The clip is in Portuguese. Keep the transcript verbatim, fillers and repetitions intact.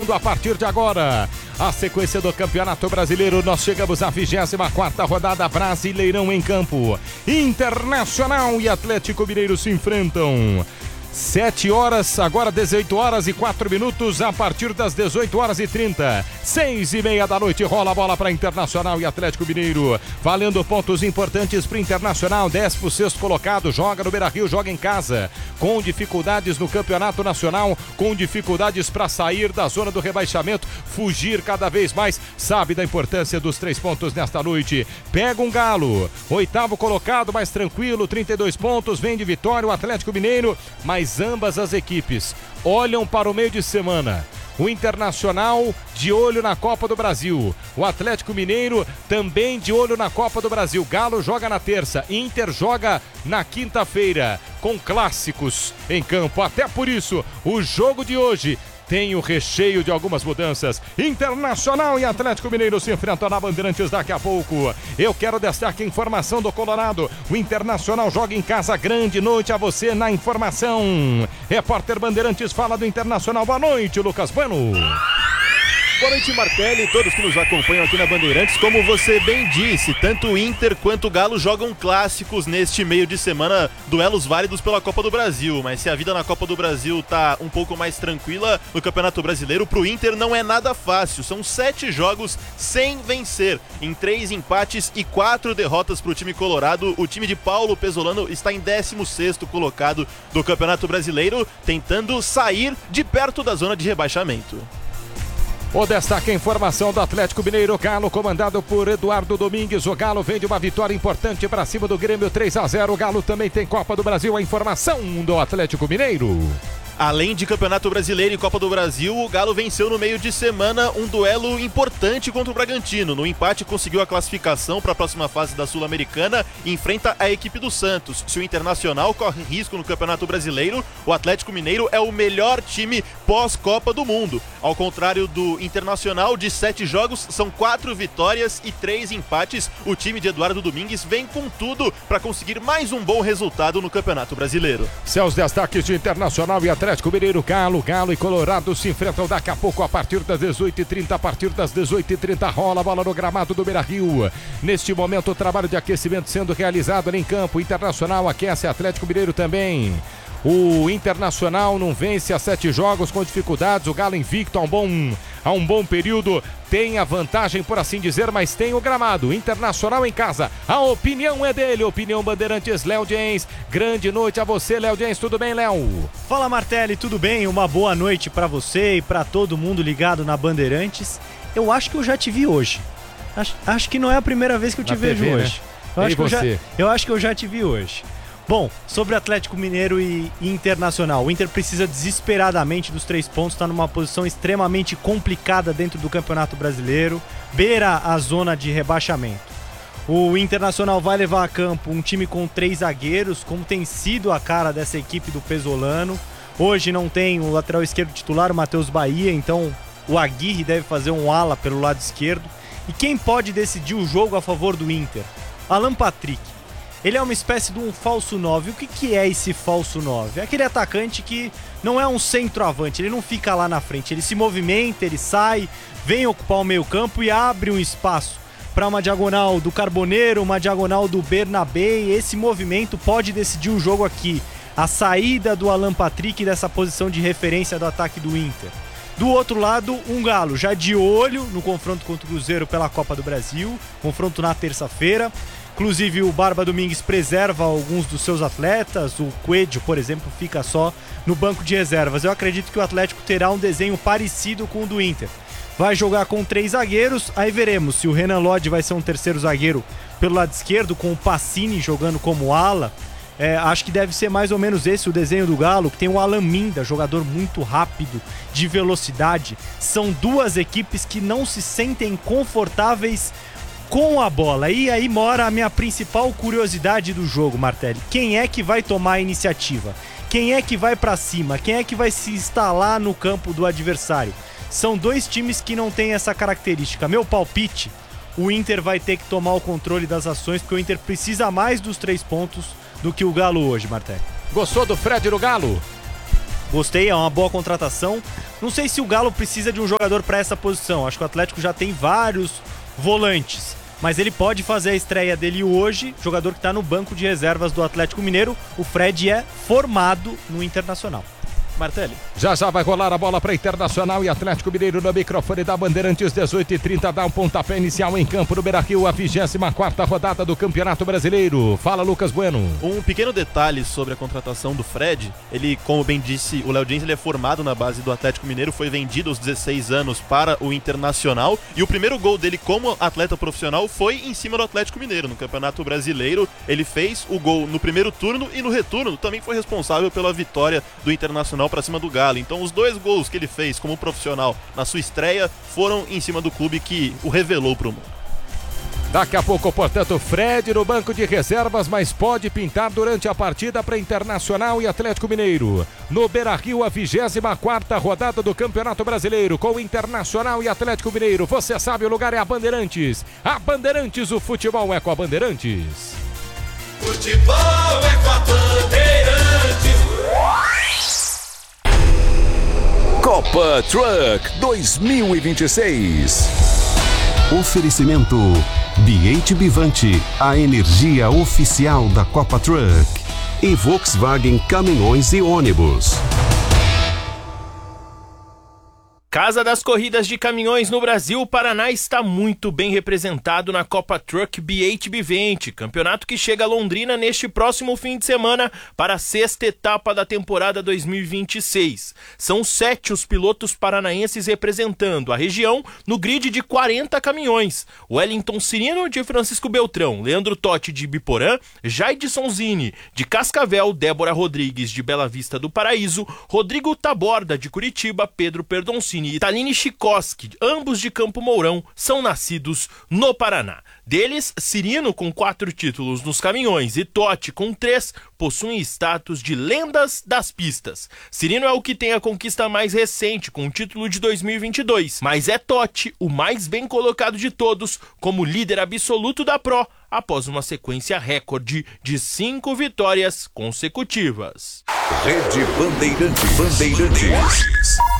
começando a partir de agora. A sequência do Campeonato Brasileiro, nós chegamos à vigésima quarta rodada, Brasileirão em campo. Internacional e Atlético Mineiro se enfrentam. sete horas, agora dezoito horas e quatro minutos, a partir das dezoito horas e trinta. seis e meia da noite rola a bola para Internacional e Atlético Mineiro. Valendo pontos importantes para o Internacional, décimo sexto colocado, joga no Beira-Rio, joga em casa. Com dificuldades no Campeonato Nacional, com dificuldades para sair da zona do rebaixamento, fugir cada vez mais, sabe da importância dos três pontos nesta noite. Pega um Galo, oitavo colocado, mais tranquilo, trinta e dois pontos, vem de vitória o Atlético Mineiro, mas ambas as equipes olham para o meio de semana. O Internacional de olho na Copa do Brasil. O Atlético Mineiro também de olho na Copa do Brasil. Galo joga na terça, Inter joga na quinta-feira, com clássicos em campo. Até por isso, o jogo de hoje tem o recheio de algumas mudanças. Internacional e Atlético Mineiro se enfrentam na Bandeirantes daqui a pouco. Eu quero destacar a informação do Colorado. O Internacional joga em casa, grande noite a você na informação. Repórter Bandeirantes fala do Internacional. Boa noite, Lucas Bueno. Boa noite, Martelli, e todos que nos acompanham aqui na Bandeirantes. Como você bem disse, tanto o Inter quanto o Galo jogam clássicos neste meio de semana, duelos válidos pela Copa do Brasil. Mas se a vida na Copa do Brasil tá um pouco mais tranquila, no Campeonato Brasileiro, pro Inter não é nada fácil. São sete jogos sem vencer, em três empates e quatro derrotas pro time colorado. O time de Paulo Pesolano está em décimo sexto colocado do Campeonato Brasileiro, tentando sair de perto da zona de rebaixamento. O destaque, a informação do Atlético Mineiro, Galo comandado por Eduardo Domingues. O Galo vem de uma vitória importante para cima do Grêmio, três a zero. O Galo também tem Copa do Brasil. A informação do Atlético Mineiro. Além de Campeonato Brasileiro e Copa do Brasil, o Galo venceu no meio de semana um duelo importante contra o Bragantino. No empate conseguiu a classificação para a próxima fase da Sul-Americana e enfrenta a equipe do Santos. Se o Internacional corre risco no Campeonato Brasileiro, o Atlético Mineiro é o melhor time pós-Copa do Mundo. Ao contrário do Internacional, de sete jogos, são quatro vitórias e três empates. O time de Eduardo Domingues vem com tudo para conseguir mais um bom resultado no Campeonato Brasileiro. Seus destaques de Internacional e Atlético Atlético Mineiro, Galo, Galo e Colorado se enfrentam daqui a pouco a partir das dezoito e trinta. A partir das dezoito e trinta rola a bola no gramado do Beira-Rio. Neste momento o trabalho de aquecimento sendo realizado ali em campo. Internacional aquece, Atlético Mineiro também. O Internacional não vence há sete jogos com dificuldades. O Galo invicto há um bom, há um bom período. Tem a vantagem, por assim dizer, mas tem o gramado. Internacional em casa. A opinião é dele. Opinião Bandeirantes, Léo Jens. Grande noite a você, Léo Jens. Tudo bem, Léo? Fala, Martelli. Tudo bem? Uma boa noite pra você e pra todo mundo ligado na Bandeirantes. Eu acho que eu já te vi hoje. Acho, acho que não é a primeira vez que eu te na vejo T V, hoje. Né? Eu, e acho que eu, você? já, eu acho que eu já te vi hoje. Bom, sobre Atlético Mineiro e Internacional, o Inter precisa desesperadamente dos três pontos, está numa posição extremamente complicada dentro do Campeonato Brasileiro, beira a zona de rebaixamento. O Internacional vai levar a campo um time com três zagueiros, como tem sido a cara dessa equipe do Pesolano. Hoje não tem o lateral esquerdo titular, o Matheus Bahia, então o Aguirre deve fazer um ala pelo lado esquerdo. E quem pode decidir o jogo a favor do Inter? Alan Patrick. Ele é uma espécie de um falso nove. O que, que é esse falso nove? É aquele atacante que não é um centroavante, ele não fica lá na frente, ele se movimenta, ele sai, vem ocupar o meio campo e abre um espaço para uma diagonal do Carboneiro, uma diagonal do Bernabé, e esse movimento pode decidir o jogo aqui. A saída do Alan Patrick dessa posição de referência do ataque do Inter. Do outro lado, um Galo já de olho no confronto contra o Cruzeiro pela Copa do Brasil, confronto na terça-feira. Inclusive o Barba Domingues preserva alguns dos seus atletas, o Coelho, por exemplo, fica só no banco de reservas. Eu acredito que o Atlético terá um desenho parecido com o do Inter. Vai jogar com três zagueiros, aí veremos se o Renan Lodge vai ser um terceiro zagueiro pelo lado esquerdo, com o Pacini jogando como ala. É, acho que deve ser mais ou menos esse o desenho do Galo, que tem o Alan Minda, jogador muito rápido, de velocidade. São duas equipes que não se sentem confortáveis com a bola. E aí mora a minha principal curiosidade do jogo, Martelli. Quem é que vai tomar a iniciativa? Quem é que vai pra cima? Quem é que vai se instalar no campo do adversário? São dois times que não têm essa característica. Meu palpite, o Inter vai ter que tomar o controle das ações, porque o Inter precisa mais dos três pontos do que o Galo hoje, Martelli. Gostou do Fred no Galo? Gostei, é uma boa contratação. Não sei se o Galo precisa de um jogador para essa posição. Acho que o Atlético já tem vários volantes. Mas ele pode fazer a estreia dele hoje, jogador que está no banco de reservas do Atlético Mineiro. O Fred é formado no Internacional. Martelli. Já já vai rolar a bola para Internacional e Atlético Mineiro no microfone da Bandeirantes, dezoito e trinta, dá um pontapé inicial em campo no Beira-Rio, a vigésima quarta rodada do Campeonato Brasileiro. Fala, Lucas Bueno. Um pequeno detalhe sobre a contratação do Fred, ele, como bem disse o Léo Diniz, ele é formado na base do Atlético Mineiro, foi vendido aos dezesseis anos para o Internacional e o primeiro gol dele como atleta profissional foi em cima do Atlético Mineiro, no Campeonato Brasileiro. Ele fez o gol no primeiro turno e no retorno também foi responsável pela vitória do Internacional para cima do Galo. Então os dois gols que ele fez como profissional na sua estreia foram em cima do clube que o revelou para o mundo. Daqui a pouco, portanto, Fred no banco de reservas, mas pode pintar durante a partida para Internacional e Atlético Mineiro. No Beira-Rio, a vigésima quarta rodada do Campeonato Brasileiro, com Internacional e Atlético Mineiro. Você sabe, o lugar é a Bandeirantes. A Bandeirantes, o futebol é com a Bandeirantes. Futebol é com a Bandeirantes. Copa Truck dois mil e vinte e seis. Oferecimento B H Bivante, a energia oficial da Copa Truck. E Volkswagen Caminhões e Ônibus. Casa das Corridas de Caminhões no Brasil, o Paraná está muito bem representado na Copa Truck B H Bivante, campeonato que chega a Londrina neste próximo fim de semana para a sexta etapa da temporada dois mil e vinte e seis. São sete os pilotos paranaenses representando a região no grid de quarenta caminhões. Wellington Cirino, de Francisco Beltrão, Leandro Totti, de Biporã, Jaidson Zini, de Cascavel, Débora Rodrigues, de Bela Vista do Paraíso, Rodrigo Taborda, de Curitiba, Pedro Perdoncini e Taline Chikoski, ambos de Campo Mourão, são nascidos no Paraná. Deles, Cirino, com quatro títulos nos caminhões, e Totti, com três, possuem status de lendas das pistas. Cirino é o que tem a conquista mais recente, com o título de dois mil e vinte e dois, mas é Totti o mais bem colocado de todos, como líder absoluto da Pro, após uma sequência recorde de cinco vitórias consecutivas. Rede Bandeirantes. Bandeirantes.